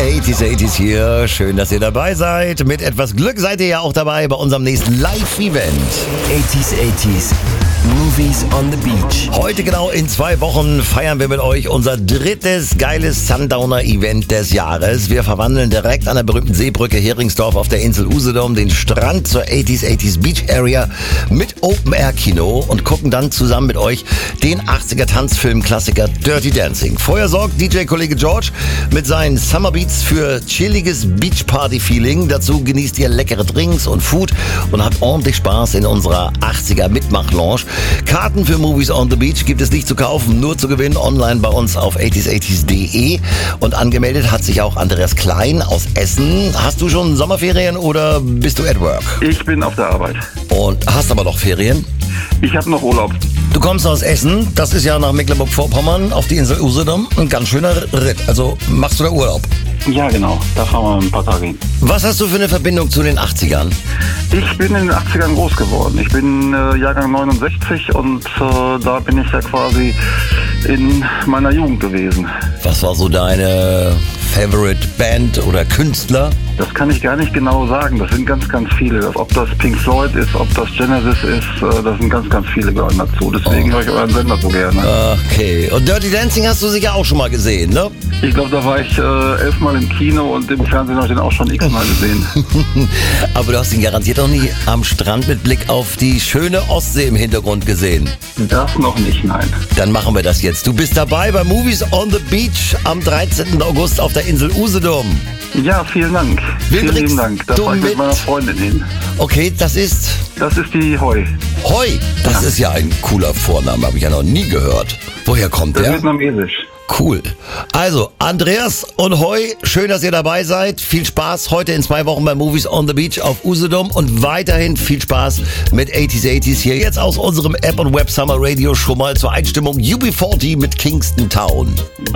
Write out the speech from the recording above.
80s hier. Schön, dass ihr dabei seid. Mit etwas Glück seid ihr ja auch dabei bei unserem nächsten Live-Event. 80s. Movies on the Beach. Heute genau in 2 Wochen feiern wir mit euch unser drittes geiles Sundowner-Event des Jahres. Wir verwandeln direkt an der berühmten Seebrücke Heringsdorf auf der Insel Usedom den Strand zur 80s Beach Area mit Open-Air-Kino und gucken dann zusammen mit euch den 80er-Tanzfilm-Klassiker Dirty Dancing. Vorher sorgt DJ-Kollege George mit seinen Summer Beats für chilliges Beach-Party-Feeling. Dazu genießt ihr leckere Drinks und Food und habt ordentlich Spaß in unserer 80er-Mitmach-Lounge. Karten für Movies on the Beach gibt es nicht zu kaufen, nur zu gewinnen online bei uns auf 80s80s.de. Und angemeldet hat sich auch Andreas Klein aus Essen. Hast du schon Sommerferien oder bist du at work? Ich bin auf der Arbeit. Und hast aber noch Ferien? Ich habe noch Urlaub. Du kommst aus Essen, das ist ja nach Mecklenburg-Vorpommern auf die Insel Usedom. Ein ganz schöner Ritt. Also machst du da Urlaub? Ja, genau. Da fahren wir ein paar Tage hin. Was hast du für eine Verbindung zu den 80ern? Ich bin in den 80ern groß geworden. Ich bin Jahrgang 69 und da bin ich ja quasi in meiner Jugend gewesen. Was war so deine Favorite Band oder Künstler? Das kann ich gar nicht genau sagen. Das sind ganz, ganz viele. Ob das Pink Floyd ist, ob das Genesis ist, das sind ganz, ganz viele gehören dazu. Deswegen höre ich euren Sender so gerne. Okay. Und Dirty Dancing hast du sicher auch schon mal gesehen, ne? Ich glaube, da war ich 11 Mal im Kino und im Fernsehen habe ich den auch schon x-mal gesehen. Aber du hast ihn garantiert noch nie am Strand mit Blick auf die schöne Ostsee im Hintergrund gesehen. Das noch nicht, nein. Dann machen wir das jetzt. Du bist dabei bei Movies on the Beach am 13. August auf der Insel Usedom. Ja, vielen Dank. Vielen lieben Dank. Da fahre ich mit meiner Freundin hin. Okay, das ist die Heu. Heu? Das ist ja ein cooler Vorname, habe ich ja noch nie gehört. Woher kommt Das der? ist vietnamesisch. Cool. Also, Andreas und Heu, schön, dass ihr dabei seid. Viel Spaß heute in 2 Wochen bei Movies on the Beach auf Usedom und weiterhin viel Spaß mit 80s hier jetzt aus unserem App und Web Summer Radio schon mal zur Einstimmung UB40 mit Kingston Town.